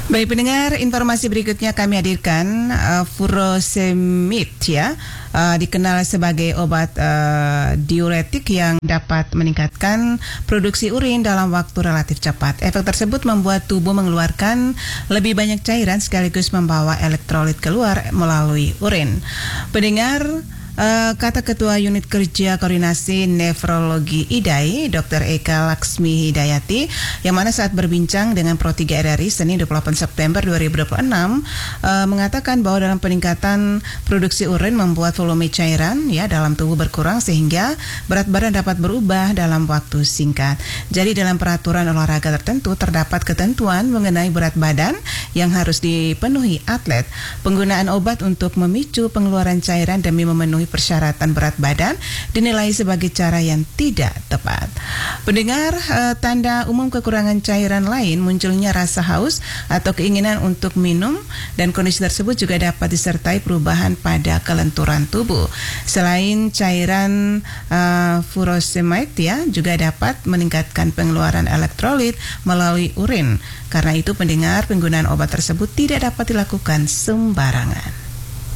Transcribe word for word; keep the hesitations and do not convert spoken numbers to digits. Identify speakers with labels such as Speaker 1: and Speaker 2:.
Speaker 1: Baik pendengar, informasi berikutnya kami hadirkan uh, furosemid ya, uh, dikenal sebagai obat uh, diuretik yang dapat meningkatkan produksi urin dalam waktu relatif cepat. Efek tersebut membuat tubuh mengeluarkan lebih banyak cairan sekaligus membawa elektrolit keluar melalui urin. Pendengar, Uh, kata Ketua Unit Kerja Koordinasi Nefrologi I D A I, dokter Eka Laksmi Hidayati, yang mana saat berbincang dengan Pro tiga R R I Senin dua puluh delapan September dua ribu dua puluh enam uh, mengatakan bahwa dalam peningkatan produksi urin membuat volume cairan ya dalam tubuh berkurang sehingga berat badan dapat berubah dalam waktu singkat. Jadi dalam peraturan olahraga tertentu terdapat ketentuan mengenai berat badan yang harus dipenuhi atlet. Penggunaan obat untuk memicu pengeluaran cairan demi memenuhi persyaratan berat badan dinilai sebagai cara yang tidak tepat. Pendengar, eh, tanda umum kekurangan cairan lain munculnya rasa haus atau keinginan untuk minum, dan kondisi tersebut juga dapat disertai perubahan pada kelenturan tubuh. Selain cairan eh, furosemide ya juga dapat meningkatkan pengeluaran elektrolit melalui urin. Karena itu pendengar, penggunaan obat tersebut tidak dapat dilakukan sembarangan.